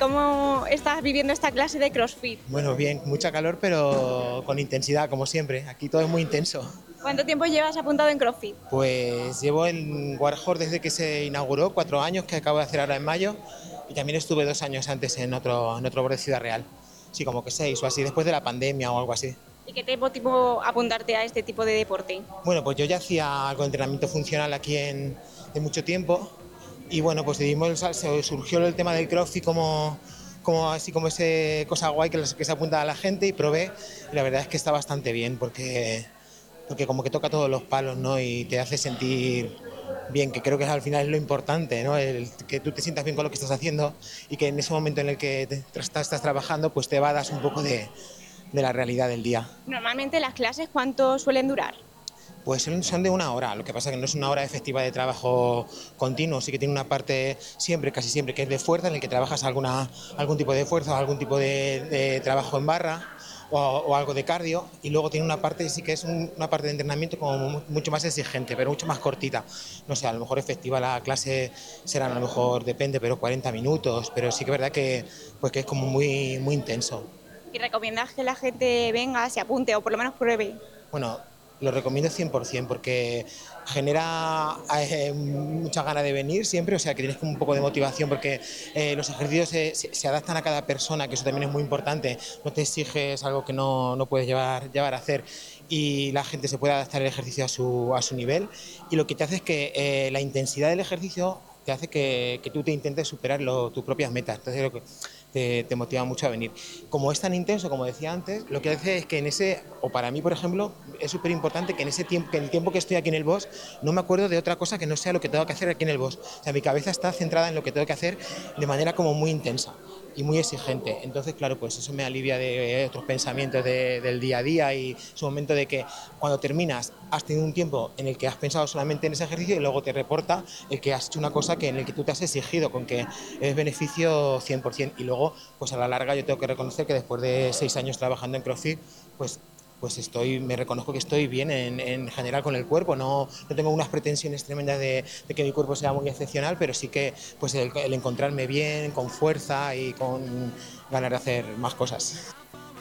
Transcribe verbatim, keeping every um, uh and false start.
¿Cómo estás viviendo esta clase de CrossFit? Bueno, bien, mucha calor, pero con intensidad, como siempre. Aquí todo es muy intenso. ¿Cuánto tiempo llevas apuntado en CrossFit? Pues llevo en Warhol desde que se inauguró, cuatro años, que acabo de hacer ahora en mayo, y también estuve dos años antes en otro, en otro borde de Ciudad Real. Sí, como que seis o así, después de la pandemia o algo así. ¿Y qué te motivó a apuntarte a este tipo de deporte? Bueno, pues yo ya hacía algo de entrenamiento funcional aquí en, de mucho tiempo, y bueno, pues decidimos, se surgió el tema del CrossFit como, como así como ese cosa guay que, que se apunta a la gente, y probé, y la verdad es que está bastante bien porque porque como que toca todos los palos, ¿no? Y te hace sentir bien, que creo que al final es lo importante, ¿no? El, que tú te sientas bien con lo que estás haciendo y que en ese momento en el que te, estás, estás trabajando, pues te evadas un poco de, de la realidad del día. Normalmente las clases, ¿cuánto suelen durar? Pues son de una hora, lo que pasa es que no es una hora efectiva de trabajo continuo, sí que tiene una parte siempre, casi siempre, que es de fuerza, en el que trabajas alguna, algún tipo de fuerza o algún tipo de, de trabajo en barra o, o algo de cardio, y luego tiene una parte, sí que es un, una parte de entrenamiento como mucho más exigente, pero mucho más cortita. No sé, a lo mejor efectiva la clase serán, a lo mejor depende, pero cuarenta minutos, pero sí que es verdad que, pues que es como muy, muy intenso. ¿Y recomiendas que la gente venga, se apunte o por lo menos pruebe? Bueno, lo recomiendo cien por ciento porque genera eh, mucha gana de venir siempre, o sea que tienes como un poco de motivación porque eh, los ejercicios se, se, se adaptan a cada persona, que eso también es muy importante, no te exiges algo que no, no puedes llevar, llevar a hacer, y la gente se puede adaptar el ejercicio a su, a su nivel, y lo que te hace es que eh, la intensidad del ejercicio te hace que, que tú te intentes superar lo, tus propias metas, entonces lo que te, te motiva mucho a venir. Como es tan intenso, como decía antes, lo que hace es que en ese, o para mí por ejemplo, es súper importante que en ese tiempo, que en el tiempo que estoy aquí en el box, no me acuerdo de otra cosa que no sea lo que tengo que hacer aquí en el box. O sea, mi cabeza está centrada en lo que tengo que hacer de manera como muy intensa y muy exigente. Entonces, claro, pues eso me alivia de otros pensamientos de, del día a día, y es un momento de que cuando terminas has tenido un tiempo en el que has pensado solamente en ese ejercicio y luego te reporta el que has hecho una cosa que en el que tú te has exigido, con que es beneficio cien por ciento. Y luego, pues a la larga yo tengo que reconocer que después de seis años trabajando en CrossFit, pues pues estoy, me reconozco que estoy bien en, en general con el cuerpo, no, no tengo unas pretensiones tremendas de, de que mi cuerpo sea muy excepcional, pero sí que pues el, el encontrarme bien, con fuerza y con ganas de hacer más cosas.